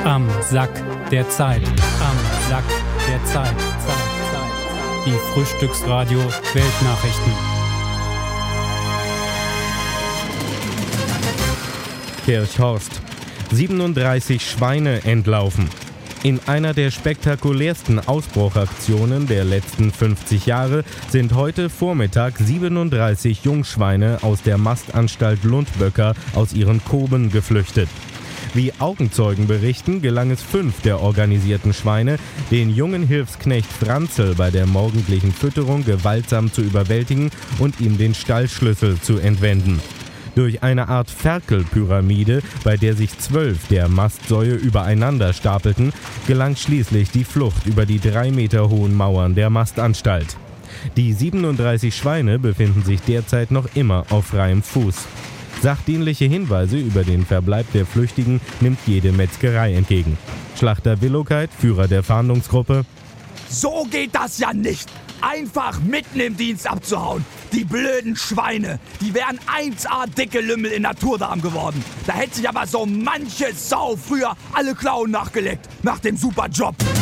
Am Sack der Zeit. Am Sack der Zeit. Die Frühstücksradio Weltnachrichten. Kirchhorst. 37 Schweine entlaufen. In einer der spektakulärsten Ausbruchaktionen der letzten 50 Jahre sind heute Vormittag 37 Jungschweine aus der Mastanstalt Lundböcker aus ihren Koben geflüchtet. Wie Augenzeugen berichten, gelang es 5 der organisierten Schweine, den jungen Hilfsknecht Franzl bei der morgendlichen Fütterung gewaltsam zu überwältigen und ihm den Stallschlüssel zu entwenden. Durch eine Art Ferkelpyramide, bei der sich 12 der Mastsäue übereinander stapelten, gelang schließlich die Flucht über die 3 Meter hohen Mauern der Mastanstalt. Die 37 Schweine befinden sich derzeit noch immer auf freiem Fuß. Sachdienliche Hinweise über den Verbleib der Flüchtigen nimmt jede Metzgerei entgegen. Schlachter Willowkeit, Führer der Fahndungsgruppe: So geht das ja nicht! Einfach mitten im Dienst abzuhauen. Die blöden Schweine, die wären 1A dicke Lümmel in Naturdarm geworden. Da hätte sich aber so manche Sau früher alle Klauen nachgelegt, nach dem super Job.